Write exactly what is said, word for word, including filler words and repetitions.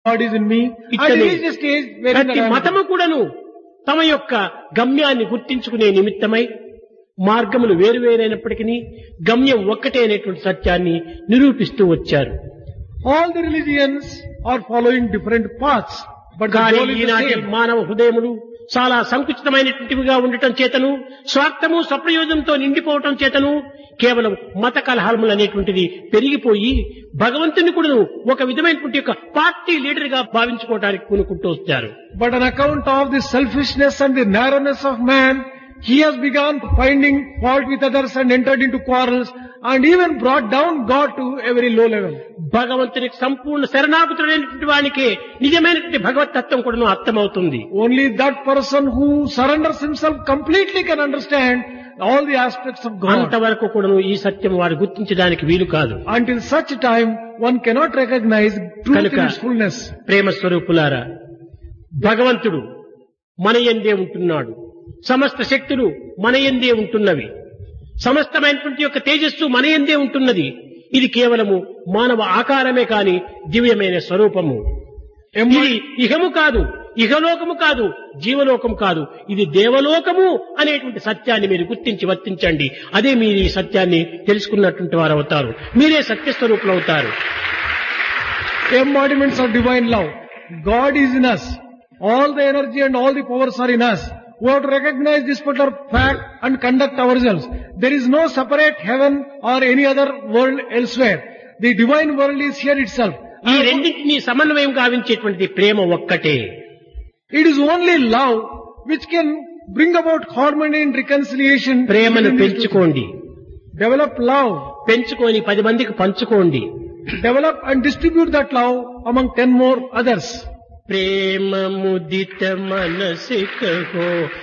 God is in me. I ఇట్లనే reached a stage where ప్రతి మతము కూడాను తమ యొక్క గమ్యాన్ని గుర్తించుకునే నిమిత్తమై మార్గములు వేరువేరైనప్పటికీ గమ్యం ఒక్కటే అనేటువంటి సత్యాన్ని నిరూపిస్తూ వచ్చారు. all the religions are following different paths, but the కానీ goal is the ఈనాటి same. మానవ హృదయములు చాలా సంకుచితమైనటువంటివిగా ఉండటం చేతను, స్వార్థము స్వప్రయోజనంతో నిండిపోవటం చేతను కేవలం మత కలహాలములు అనేటువంటిది పెరిగిపోయి భగవంతుని కూడా ఒక విధమైనటువంటి యొక్క పార్టీ లీడర్ గా భావించుకోవడానికి పూనుకుంటూ వచ్చారు. But on account of the selfishness and the narrowness of man, he has begun finding fault with others and entered into quarrels and even brought down God to a very low level. భగవంతునికి సంపూర్ణ శరణాగతుడైనటువంటి వానికే నిజమైనటువంటి భగవతత్వం కూడా అర్థమవుతుంది. Only that person who surrenders himself completely can understand all the aspects of God. అంతవరకు కూడా ఈ సత్యం వారు గుర్తించడానికి వీలు కాదు. Until such time, one cannot recognize truth in కనుక its fullness. ప్రేమ స్వరూపులారా, భగవంతుడు మన యందే ఉంటున్నాడు. సమస్త శక్తులు మన యందే ఉంటున్నవి. సమస్తమైనటువంటి యొక్క తేజస్సు మన యందే ఉంటున్నది. ఇది కేవలము మానవ ఆకారమే కాని దివ్యమైన స్వరూపము. ఇది ఇహము కాదు, ఇహలోకము కాదు, జీవలోకము కాదు, ఇది దేవలోకము అనేటువంటి సత్యాన్ని మీరు గుర్తించి వర్తించండి. అదే మీరు ఈ సత్యాన్ని తెలుసుకున్నటువంటి వారు అవుతారు. మీరే సత్యస్వరూపులు అవుతారు. Embodiments of divine love. God is in us. All the energy and all the powers are in us. We have to recognize this particular fact and conduct ourselves. There is no separate heaven or any other world elsewhere. The divine world is here itself. ఈ రెండింటినీ సమన్వయం గావించేటువంటి ప్రేమ ఒక్కటే. It is only love which can bring about harmony and reconciliation. ప్రేమను పెంచుకోండి, Develop love. పెంచుకొని పది మందికి పంచుకోండి. Develop and distribute that love among ten more others. प्रेम मुदित मन से कहो